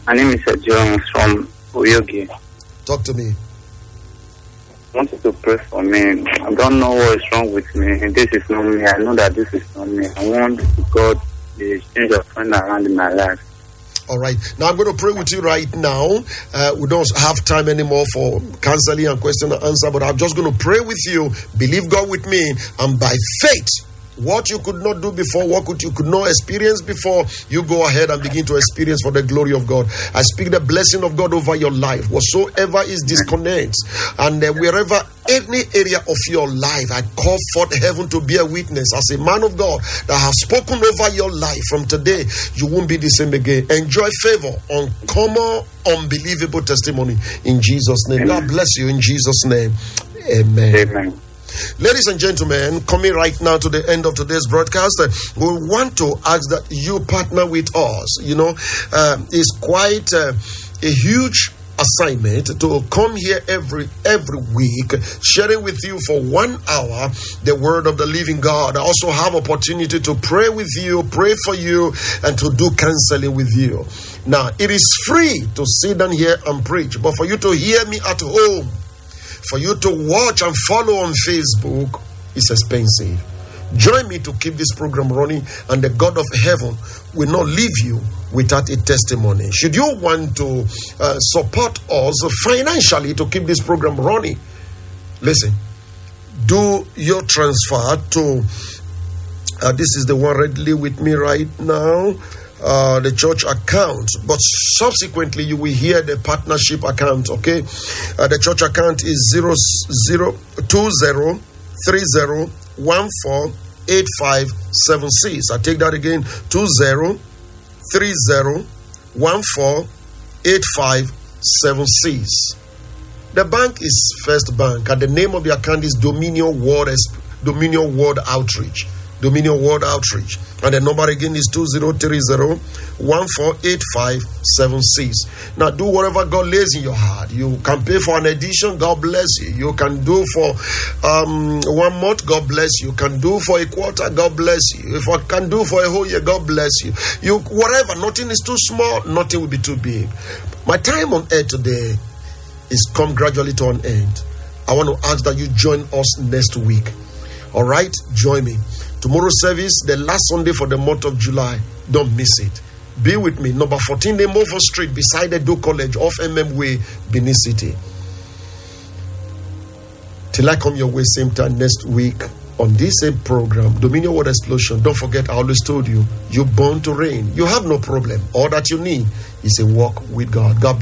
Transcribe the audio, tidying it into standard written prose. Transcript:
My name is John from Oyogi. Talk to me. I want you to pray for me. I don't know what is wrong with me. This is not me. I know that this is not me. I want God to change of friend around in my life. All right. Now I'm going to pray with you right now. We don't have time anymore for counseling and question and answer, but I'm just going to pray with you. Believe God with me, and by faith, what you could not do before, you could not experience before, you go ahead and begin to experience for the glory of God. I speak the blessing of God over your life. Whatsoever is disconnect, and wherever any area of your life, I call forth heaven to be a witness as a man of God that have spoken over your life. From today, you won't be the same again. Enjoy favor, uncommon, unbelievable testimony in Jesus' name. Amen. God bless you in Jesus' name. Amen. Amen. Ladies and gentlemen, coming right now to the end of today's broadcast, we want to ask that you partner with us. You know, it's quite a huge assignment to come here every week, sharing with you for 1 hour the word of the living God. I also have opportunity to pray with you, pray for you, and to do counseling with you. Now, it is free to sit down here and preach, but for you to hear me at home, for you to watch and follow on Facebook, it's expensive. Join me to keep this program running, and the God of heaven will not leave you without a testimony. Should you want to support us financially to keep this program running, listen, do your transfer to, this is the one readily with me right now, the church account, but subsequently you will hear the partnership account. Okay, the church account is 2030148576. I take that again, 2030148576. The bank is First Bank, and the name of the account is Dominion World Outreach. Dominion World Outreach. And the number again is 2030148576. Now do whatever God lays in your heart. You can pay for an edition, God bless you. You can do for 1 month, God bless you. You can do for a quarter, God bless you. If I can do for a whole year, God bless you. You whatever, nothing is too small, nothing will be too big. My time on air today is come gradually to an end. I want to ask that you join us next week. All right, join me. Tomorrow's service, the last Sunday for the month of July. Don't miss it. Be with me. Number 14, the Moffo Street, beside the Do College, off MM Way, Benin City. Till I come your way, same time next week on this same program, Dominion World Explosion. Don't forget, I always told you, you're born to reign. You have no problem. All that you need is a walk with God. God bless.